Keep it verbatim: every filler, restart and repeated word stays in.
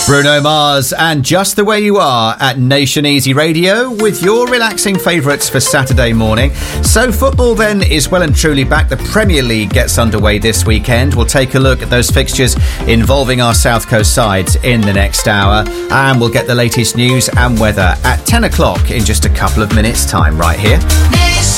Bruno Mars and Just the Way You Are at Nation Easy Radio with your relaxing favourites for Saturday morning. So football then is well and truly back. The Premier League gets underway this weekend. We'll take a look at those fixtures involving our South Coast sides in the next hour, and we'll get the latest news and weather at ten o'clock in just a couple of minutes time right here.